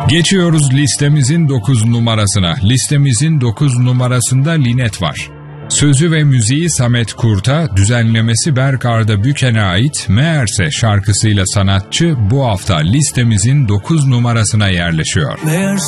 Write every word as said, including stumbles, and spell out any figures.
Geçiyoruz listemizin dokuz numarasına. Listemizin dokuz numarasında Linet var. Sözü ve müziği Samet Kurt'a, düzenlemesi Berk Arda Büken'e ait Meğerse şarkısıyla sanatçı bu hafta listemizin dokuz numarasına yerleşiyor. Meğerse